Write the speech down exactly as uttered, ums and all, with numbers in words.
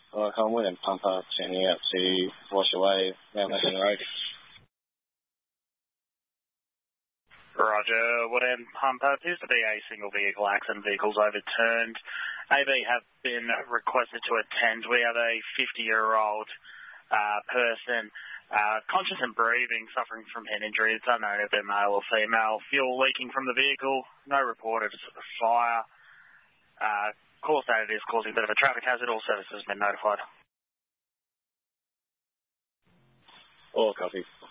Well, I'm William Pumper, turning out to wash away Mount Legend Road. Roger, William Pumper. Appears to be a single vehicle accident. Vehicles overturned. A B have been requested to attend. We have a fifty-year-old uh, person uh, conscious and breathing, suffering from head injury. It's unknown if they're male or female. Fuel leaking from the vehicle. No reported fire. Uh, call stated is causing a bit of a traffic hazard. All services have been notified. All copy.